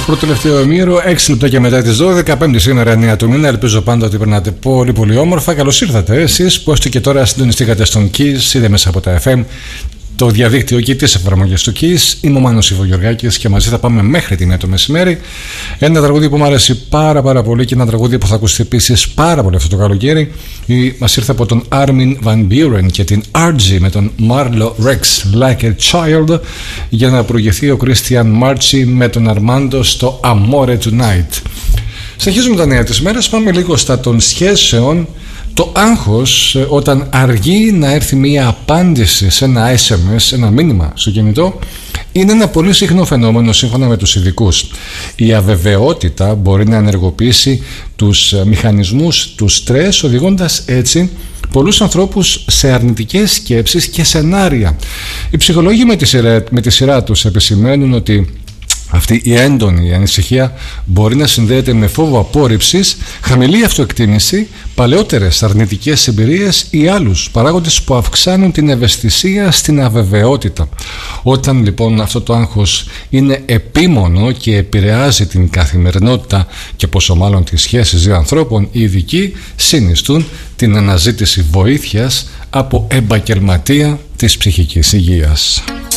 πρώτο τελευταίο ημίρο, 6 λεπτά και μετά τις 12, 5η σήμερα 9 του μήνα. Ελπίζω πάντα ότι περνάτε πολύ πολύ όμορφα. Καλώς ήρθατε εσείς που έστω και τώρα συντονιστήκατε στον KISS, είτε μέσα από τα FM, το διαδίκτυο και τις εφαρμογές του KISS. Είμαι ο Μάνος Ιβογεωργάκης και μαζί θα πάμε μέχρι τη 9 το μεσημέρι. Ένα τραγούδι που μου αρέσει πάρα πολύ και ένα τραγούδι που θα ακούσετε επίσης πάρα πολύ αυτό το καλοκαίρι. Μας ήρθε από τον Armin Van Buuren και την RG με τον Marlo Rex Like a Child, για να προηγηθεί ο Christian Marchi με τον Armando στο Amore Tonight. Συνεχίζουμε τα νέα της μέρας. Πάμε λίγο στα των σχέσεων. Το άγχος όταν αργεί να έρθει μία απάντηση σε ένα SMS, ένα μήνυμα στο κινητό, είναι ένα πολύ συχνό φαινόμενο σύμφωνα με τους ειδικούς. Η αβεβαιότητα μπορεί να ενεργοποιήσει τους μηχανισμούς του στρες, οδηγώντας έτσι πολλούς ανθρώπους σε αρνητικές σκέψεις και σενάρια. Οι ψυχολόγοι με τη σειρά τους επισημαίνουν ότι αυτή η έντονη ανησυχία μπορεί να συνδέεται με φόβο απόρριψης, χαμηλή αυτοεκτίμηση, παλαιότερες αρνητικές εμπειρίες ή άλλους παράγοντες που αυξάνουν την ευαισθησία στην αβεβαιότητα. Όταν λοιπόν αυτό το άγχος είναι επίμονο και επηρεάζει την καθημερινότητα και πόσο μάλλον τις σχέσεις δύο ανθρώπων, οι ειδικοί συνιστούν την αναζήτηση βοήθειας από επαγγελματία της ψυχικής υγείας.